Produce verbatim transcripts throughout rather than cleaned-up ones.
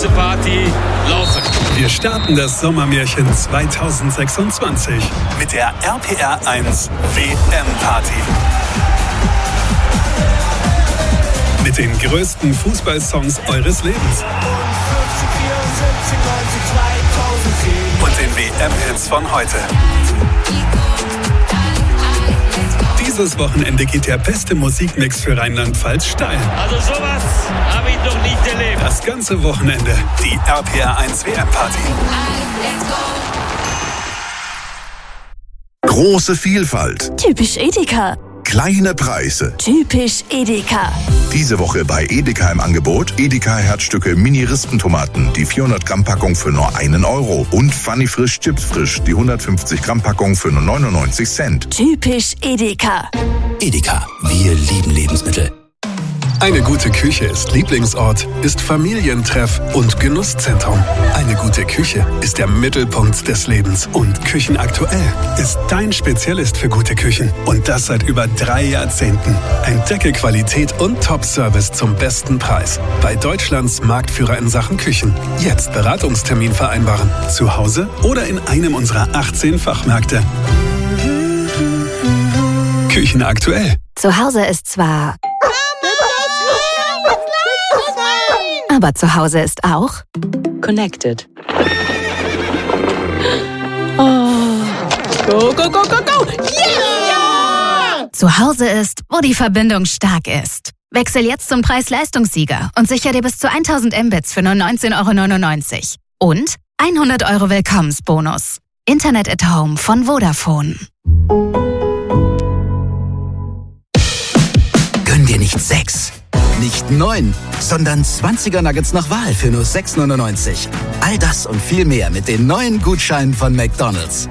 große Party laufen. Wir starten das Sommermärchen zwanzig sechsundzwanzig mit der R P R eins W M-Party. Mit den größten Fußballsongs eures Lebens. Und den W M-Hits von heute. Dieses Wochenende geht der beste Musikmix für Rheinland-Pfalz steil. Also sowas habe ich noch nicht erlebt. Das ganze Wochenende die R P R eins W M-Party. Große Vielfalt. Typisch Edeka. Kleine Preise. Typisch Edeka. Diese Woche bei Edeka im Angebot Edeka Herzstücke Mini-Rispentomaten, die vierhundert Gramm Packung für nur einen Euro und Funny Frisch Chips Frisch, die hundertfünfzig Gramm Packung für nur neunundneunzig Cent. Typisch Edeka. Edeka, wir lieben Lebensmittel. Eine gute Küche ist Lieblingsort, ist Familientreff und Genusszentrum. Eine gute Küche ist der Mittelpunkt des Lebens. Und Küchenaktuell ist dein Spezialist für gute Küchen. Und das seit über drei Jahrzehnten. Entdecke Qualität und Top-Service zum besten Preis. Bei Deutschlands Marktführer in Sachen Küchen. Jetzt Beratungstermin vereinbaren. Zu Hause oder in einem unserer achtzehn Fachmärkte. Küchenaktuell. Zu Hause ist zwar... Aber zu Hause ist auch Connected. Oh. Go, go, go, go, go! Yeah! Zu Hause ist, wo die Verbindung stark ist. Wechsel jetzt zum Preis-Leistungssieger und sicher dir bis zu tausend Mbits für nur neunzehn Euro neunundneunzig. Und hundert Euro Willkommensbonus. Internet at Home von Vodafone. Gönn dir nicht sechs, nicht neun, sondern zwanziger Nuggets nach Wahl für nur sechs neunundneunzig. All das und viel mehr mit den neuen Gutscheinen von McDonald's.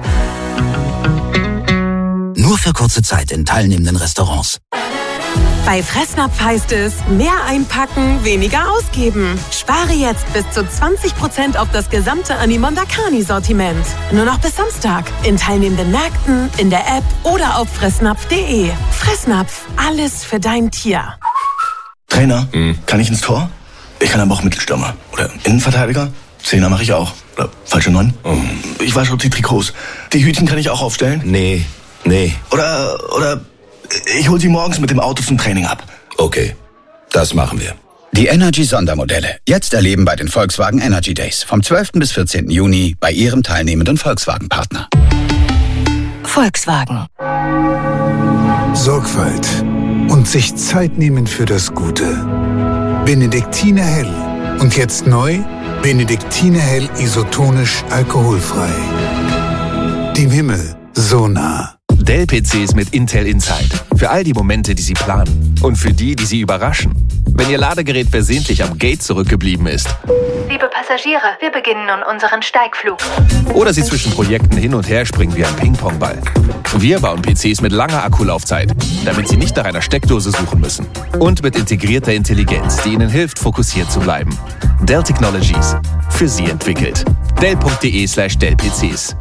Nur für kurze Zeit in teilnehmenden Restaurants. Bei Fressnapf heißt es, mehr einpacken, weniger ausgeben. Spare jetzt bis zu zwanzig Prozent auf das gesamte Animonda Carni-Sortiment. Nur noch bis Samstag. In teilnehmenden Märkten, in der App oder auf fressnapf punkt de. Fressnapf, alles für dein Tier. Trainer, hm. kann ich ins Tor? Ich kann aber auch Mittelstürmer. Oder Innenverteidiger? Zehner mache ich auch. Oder falsche Neun? Oh. Ich wasche die Trikots. Die Hütchen kann ich auch aufstellen? Nee, nee. Oder, oder... Ich hol sie morgens mit dem Auto zum Training ab. Okay, das machen wir. Die Energy-Sondermodelle. Jetzt erleben bei den Volkswagen Energy Days. Vom zwölften bis vierzehnten Juni bei Ihrem teilnehmenden Volkswagen-Partner. Volkswagen. Sorgfalt und sich Zeit nehmen für das Gute. Benediktiner Hell. Und jetzt neu, Benediktiner Hell isotonisch alkoholfrei. Dem Himmel so nah. Dell-P Cs mit Intel Inside. Für all die Momente, die Sie planen. Und für die, die Sie überraschen. Wenn Ihr Ladegerät versehentlich am Gate zurückgeblieben ist. Liebe Passagiere, wir beginnen nun unseren Steigflug. Oder Sie zwischen Projekten hin und her springen wie ein Ping-Pong-Ball. Wir bauen P Cs mit langer Akkulaufzeit, damit Sie nicht nach einer Steckdose suchen müssen. Und mit integrierter Intelligenz, die Ihnen hilft, fokussiert zu bleiben. Dell Technologies. Für Sie entwickelt. Dell punkt de slash Dell P Cs.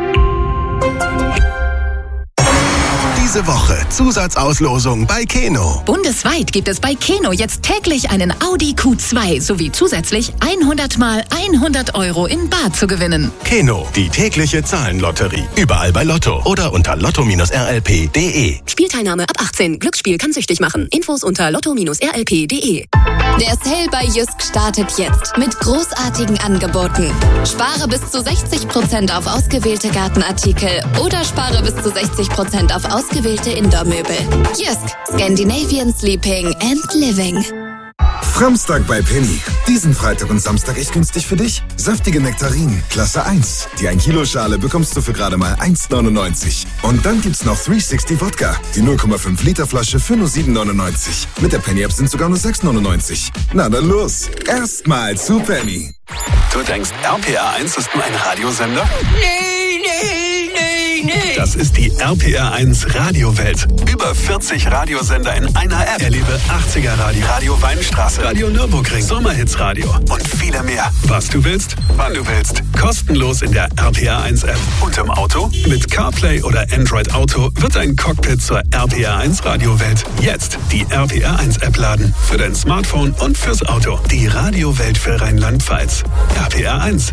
Diese Woche Zusatzauslosung bei Keno. Bundesweit gibt es bei Keno jetzt täglich einen Audi Q zwei sowie zusätzlich hundert mal hundert Euro in bar zu gewinnen. Keno, die tägliche Zahlenlotterie. Überall bei Lotto oder unter lotto R L P punkt de. Spielteilnahme ab achtzehn. Glücksspiel kann süchtig machen. Infos unter lotto R L P punkt de. Der Sale bei Jysk startet jetzt mit großartigen Angeboten. Spare bis zu sechzig Prozent auf ausgewählte Gartenartikel oder spare bis zu sechzig Prozent auf ausgewählte Indoor-Möbel. Jysk, Scandinavian Sleeping and Living. Framstag bei Penny. Diesen Freitag und Samstag echt günstig für dich. Saftige Nektarinen, Klasse eins. Die ein Kilo Schale bekommst du für gerade mal eins neunundneunzig. Und dann gibt's noch dreihundertsechzig Wodka. Die null Komma fünf Liter Flasche für nur sieben neunundneunzig. Mit der Penny App sind sogar nur sechs neunundneunzig. Na dann los. Erstmal zu Penny. Du denkst, R P R eins ist nur ein Radiosender? Nee, nee, nee. ich nicht. Das ist die R P R eins Radiowelt. Über vierzig Radiosender in einer App. Erlebe achtziger Radio, Radio Weinstraße, Radio Nürburgring, Sommerhits Radio und viele mehr. Was du willst, wann du willst. Kostenlos in der R P R eins App. Und im Auto? Mit CarPlay oder Android Auto wird ein Cockpit zur R P R eins Radiowelt. Jetzt die R P R eins App laden. Für dein Smartphone und fürs Auto. Die Radiowelt für Rheinland-Pfalz. R P R eins.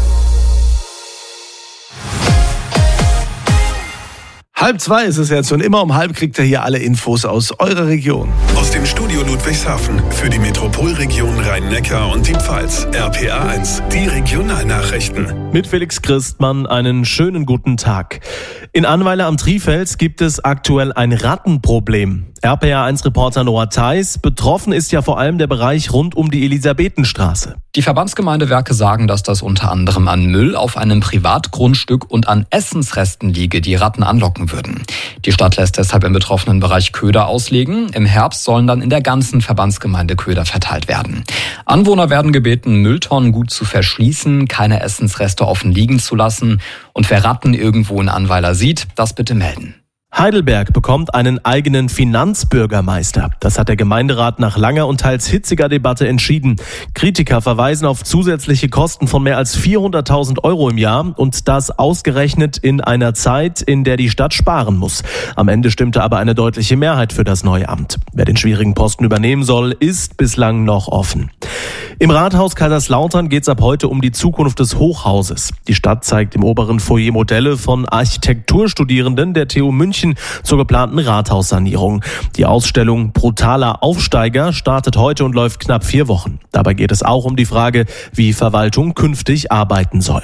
Halb zwei ist es jetzt und immer um halb kriegt ihr hier alle Infos aus eurer Region. Aus dem Studio Ludwigshafen für die Metropolregion Rhein-Neckar und die Pfalz. R P R eins, die Regionalnachrichten. Mit Felix Christmann einen schönen guten Tag. In Annweiler am Trifels gibt es aktuell ein Rattenproblem. R P R eins Reporter Noah Theis. Betroffen ist ja vor allem der Bereich rund um die Elisabethenstraße. Die Verbandsgemeinde Werke sagen, dass das unter anderem an Müll auf einem Privatgrundstück und an Essensresten liege, die Ratten anlocken würden. Die Stadt lässt deshalb im betroffenen Bereich Köder auslegen. Im Herbst sollen dann in der ganzen Verbandsgemeinde Köder verteilt werden. Anwohner werden gebeten, Mülltonnen gut zu verschließen, keine Essensreste offen liegen zu lassen und wer Ratten irgendwo in Annweiler sieht, das bitte melden. Heidelberg bekommt einen eigenen Finanzbürgermeister. Das hat der Gemeinderat nach langer und teils hitziger Debatte entschieden. Kritiker verweisen auf zusätzliche Kosten von mehr als vierhunderttausend Euro im Jahr und das ausgerechnet in einer Zeit, in der die Stadt sparen muss. Am Ende stimmte aber eine deutliche Mehrheit für das neue Amt. Wer den schwierigen Posten übernehmen soll, ist bislang noch offen. Im Rathaus Kaiserslautern geht es ab heute um die Zukunft des Hochhauses. Die Stadt zeigt im oberen Foyer Modelle von Architekturstudierenden der T U München zur geplanten Rathaussanierung. Die Ausstellung Brutaler Aufsteiger startet heute und läuft knapp vier Wochen. Dabei geht es auch um die Frage, wie Verwaltung künftig arbeiten soll.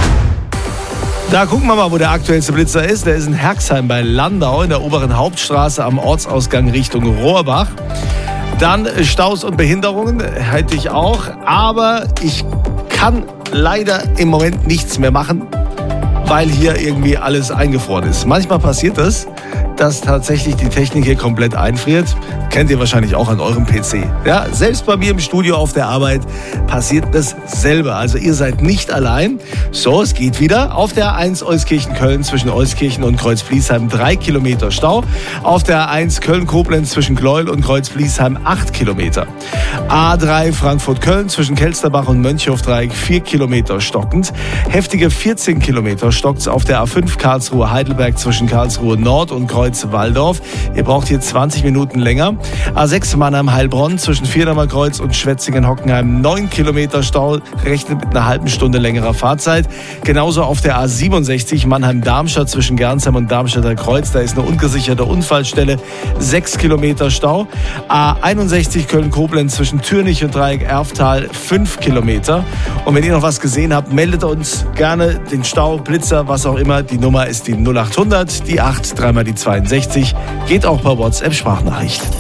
Da gucken wir mal, wo der aktuellste Blitzer ist. Der ist in Herxheim bei Landau in der oberen Hauptstraße am Ortsausgang Richtung Rohrbach. Dann Staus und Behinderungen hätte ich auch, aber ich kann leider im Moment nichts mehr machen, weil hier irgendwie alles eingefroren ist. Manchmal passiert das, dass tatsächlich die Technik hier komplett einfriert. Kennt ihr wahrscheinlich auch an eurem P C. Ja, selbst bei mir im Studio auf der Arbeit passiert dasselbe. Also ihr seid nicht allein. So, es geht wieder. Auf der A eins Euskirchen-Köln zwischen Euskirchen und Kreuz-Bliesheim drei Kilometer Stau. Auf der A eins Köln-Koblenz zwischen Gleuel und Kreuz-Bliesheim acht Kilometer. A drei Frankfurt-Köln zwischen Kelsterbach und Mönchhofdreieck vier Kilometer stockend. Heftige vierzehn Kilometer stockt's auf der A fünf Karlsruhe-Heidelberg zwischen Karlsruhe Nord und Kreuz-Waldorf. Ihr braucht hier zwanzig Minuten länger. A sechs Mannheim-Heilbronn zwischen Vierdamer Kreuz und Schwetzingen-Hockenheim neun Kilometer Stau, rechnet mit einer halben Stunde längerer Fahrzeit. Genauso auf der A siebenundsechzig Mannheim-Darmstadt zwischen Gernsheim und Darmstadter Kreuz, da ist eine ungesicherte Unfallstelle, sechs Kilometer Stau. A einundsechzig Köln-Koblenz zwischen Türnich und Dreieck-Erftal fünf Kilometer. Und wenn ihr noch was gesehen habt, meldet uns gerne den Stau, Blitzer, was auch immer. Die Nummer ist die null acht hundert, die acht, dreimal die zweiundsechzig. Geht auch per WhatsApp-Sprachnachricht.